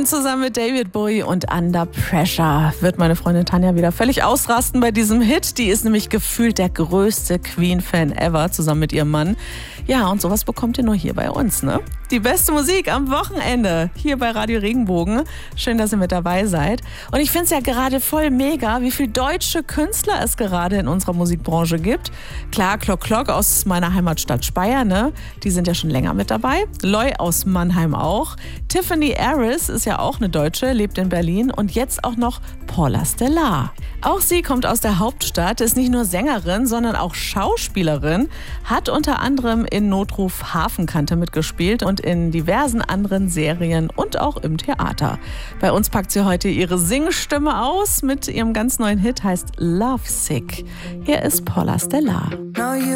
zusammen mit David Bowie und Under Pressure wird meine Freundin Tanja wieder völlig ausrasten bei diesem Hit. Die ist nämlich gefühlt der größte Queen-Fan ever, zusammen mit ihrem Mann. Ja, und sowas bekommt ihr nur hier bei uns, ne? Die beste Musik am Wochenende hier bei Radio Regenbogen. Schön, dass ihr mit dabei seid. Und ich finde es ja gerade voll mega, wie viele deutsche Künstler es gerade in unserer Musikbranche gibt. Klar, Klock Klock aus meiner Heimatstadt Speyer, ne? Die sind ja schon länger mit dabei. Loy aus Mannheim auch. Tiffany Harris ist ja auch eine Deutsche, lebt in Berlin. Und jetzt auch noch Paula Stellar. Auch sie kommt aus der Hauptstadt, ist nicht nur Sängerin, sondern auch Schauspielerin, hat unter anderem in Notruf Hafenkante mitgespielt und in diversen anderen Serien und auch im Theater. Bei uns packt sie heute ihre Singstimme aus mit ihrem ganz neuen Hit, heißt Love Sick. Hier ist Paula Stellar.